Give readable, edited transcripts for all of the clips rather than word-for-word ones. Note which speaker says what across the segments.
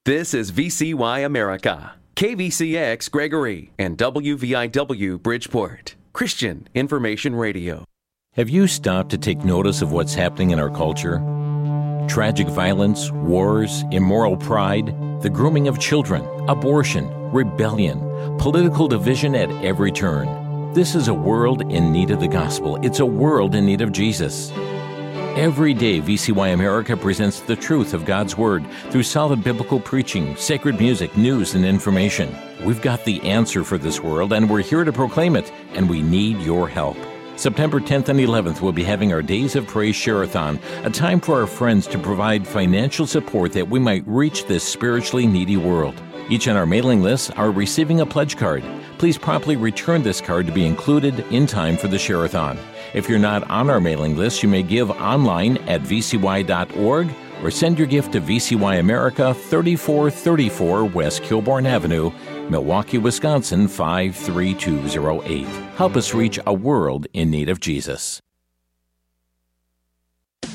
Speaker 1: This is VCY America, KVCX Gregory, and WVIW Bridgeport, Christian Information Radio.
Speaker 2: Have you stopped to take notice of what's happening in our culture? Tragic violence, wars, immoral pride, the grooming of children, abortion, rebellion, political division at every turn. This is a world in need of the gospel. It's a world in need of Jesus. Every day, VCY America presents the truth of God's Word through solid biblical preaching, sacred music, news, and information. We've got the answer for this world, and we're here to proclaim it, and we need your help. September 10th and 11th, we'll be having our Days of Praise Share-a-thon, a time for our friends to provide financial support that we might reach this spiritually needy world. Each on our mailing list are receiving a pledge card. Please promptly return this card to be included in time for the Share-a-thon. If you're not on our mailing list, you may give online at vcy.org or send your gift to VCY America, 3434 West Kilbourne Avenue, Milwaukee, Wisconsin, 53208. Help us reach a world in need of Jesus.
Speaker 3: With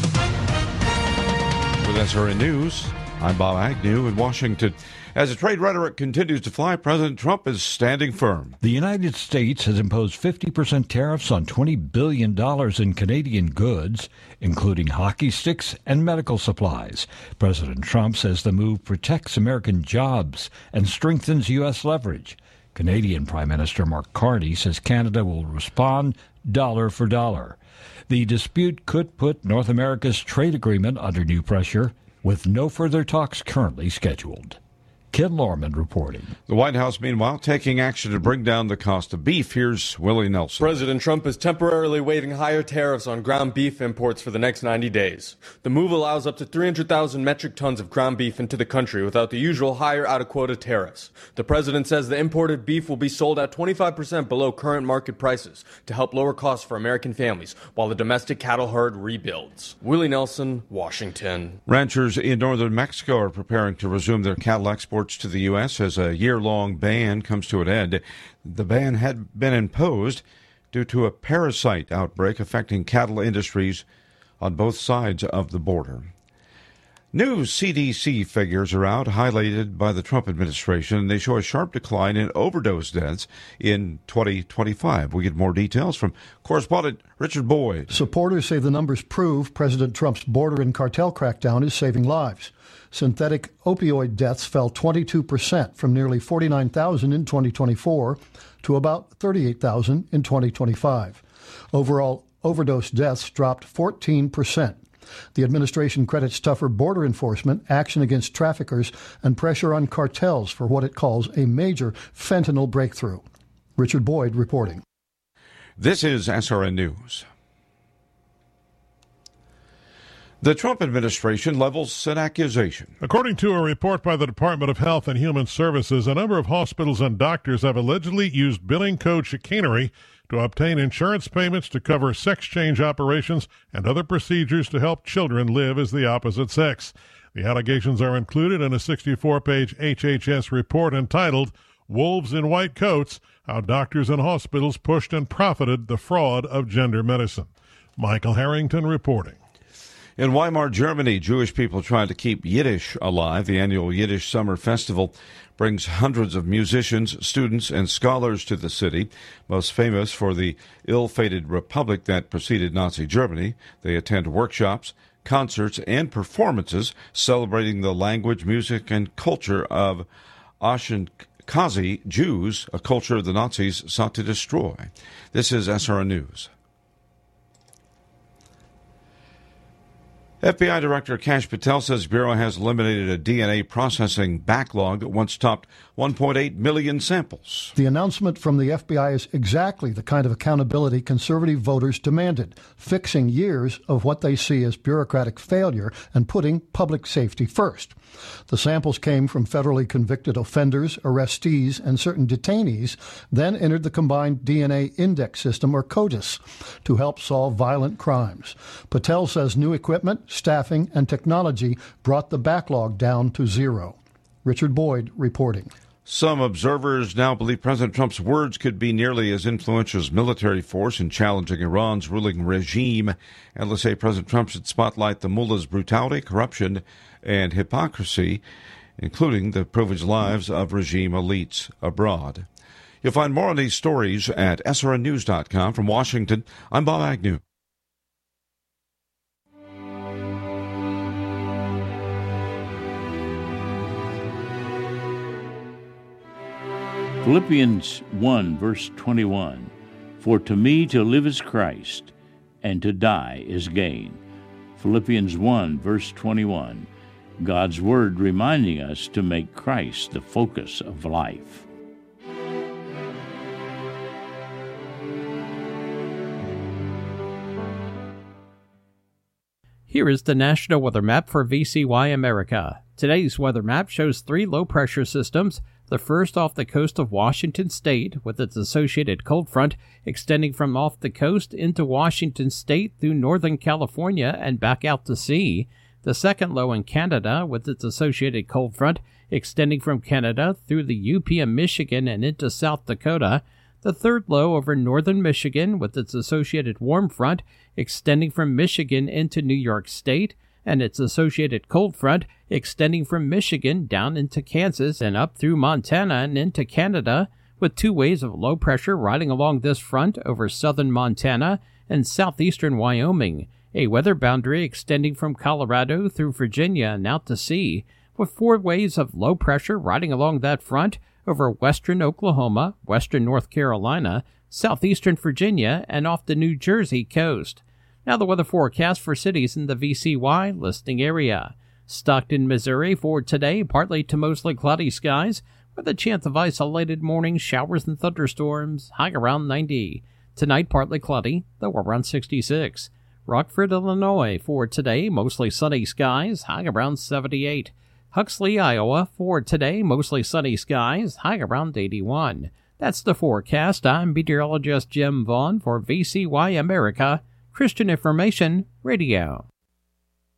Speaker 3: SRN News, I'm Bob Agnew in Washington. As the trade rhetoric continues to fly, President Trump is standing firm.
Speaker 4: The United States has imposed 50% tariffs on $20 billion in Canadian goods, including hockey sticks and medical supplies. President Trump says the move protects American jobs and strengthens U.S. leverage. Canadian Prime Minister Mark Carney says Canada will respond dollar for dollar. The dispute could put North America's trade agreement under new pressure, with no further talks currently scheduled. Ken Lorman reporting.
Speaker 3: The White House, meanwhile, taking action to bring down the cost of beef. Here's Willie Nelson.
Speaker 5: President Trump is temporarily waiving higher tariffs on ground beef imports for the next 90 days. The move allows up to 300,000 metric tons of ground beef into the country without the usual higher out-of-quota tariffs. The president says the imported beef will be sold at 25% below current market prices to help lower costs for American families while the domestic cattle herd rebuilds. Willie Nelson, Washington.
Speaker 3: Ranchers in northern Mexico are preparing to resume their cattle exports to the U.S. as a year-long ban comes to an end. The ban had been imposed due to a parasite outbreak affecting cattle industries on both sides of the border. New CDC figures are out, highlighted by the Trump administration, and they show a sharp decline in overdose deaths in 2025. We get more details from correspondent Richard Boyd.
Speaker 6: Supporters say the numbers prove President Trump's border and cartel crackdown is saving lives. Synthetic opioid deaths fell 22% from nearly 49,000 in 2024 to about 38,000 in 2025. Overall, overdose deaths dropped 14%. The administration credits tougher border enforcement, action against traffickers, and pressure on cartels for what it calls a major fentanyl breakthrough. Richard Boyd reporting.
Speaker 3: This is SRN News. The Trump administration levels an accusation.
Speaker 7: According to a report by the Department of Health and Human Services, a number of hospitals and doctors have allegedly used billing code chicanery to obtain insurance payments to cover sex change operations and other procedures to help children live as the opposite sex. The allegations are included in a 64-page HHS report entitled Wolves in White Coats, How Doctors and Hospitals Pushed and Profited the Fraud of Gender Medicine. Michael Harrington reporting.
Speaker 3: In Weimar, Germany, Jewish people trying to keep Yiddish alive. The annual Yiddish Summer Festival brings hundreds of musicians, students, and scholars to the city, most famous for the ill-fated republic that preceded Nazi Germany. They attend workshops, concerts, and performances celebrating the language, music, and culture of Ashkenazi Jews, a culture the Nazis sought to destroy. This is SRN News. FBI Director Kash Patel says the Bureau has eliminated a DNA processing backlog that once topped 1.8 million samples.
Speaker 6: The announcement from the FBI is exactly the kind of accountability conservative voters demanded, fixing years of what they see as bureaucratic failure and putting public safety first. The samples came from federally convicted offenders, arrestees, and certain detainees, then entered the Combined DNA Index System, or CODIS, to help solve violent crimes. Patel says new equipment, staffing, and technology brought the backlog down to zero. Richard Boyd reporting.
Speaker 3: Some observers now believe President Trump's words could be nearly as influential as military force in challenging Iran's ruling regime. Analysts say President Trump should spotlight the mullah's brutality, corruption, and hypocrisy including the privileged lives of regime elites abroad. You'll find more on these stories at srnnews.com. From Washington, I'm Bob Agnew.
Speaker 8: Philippians 1, verse 21, "For to me to live is Christ, and to die is gain." Philippians 1, verse 21, God's Word reminding us to make Christ the focus of life.
Speaker 9: Here is the National Weather Map for VCY America. Today's weather map shows 3 low-pressure systems, the first off the coast of Washington State with its associated cold front extending from off the coast into Washington State through northern California and back out to sea. The second low in Canada with its associated cold front extending from Canada through the UP of Michigan and into South Dakota. The third low over northern Michigan with its associated warm front extending from Michigan into New York State, and its associated cold front extending from Michigan down into Kansas and up through Montana and into Canada, with 2 waves of low pressure riding along this front over southern Montana and southeastern Wyoming, a weather boundary extending from Colorado through Virginia and out to sea, with 4 waves of low pressure riding along that front over western Oklahoma, western North Carolina, southeastern Virginia, and off the New Jersey coast. Now the weather forecast for cities in the VCY listing area. Stockton, Missouri for today, partly to mostly cloudy skies, with a chance of isolated morning showers and thunderstorms, high around 90. Tonight, partly cloudy, though around 66. Rockford, Illinois for today, mostly sunny skies, high around 78. Huxley, Iowa for today, mostly sunny skies, high around 81. That's the forecast. I'm meteorologist Jim Vaughn for VCY America, Christian Information Radio.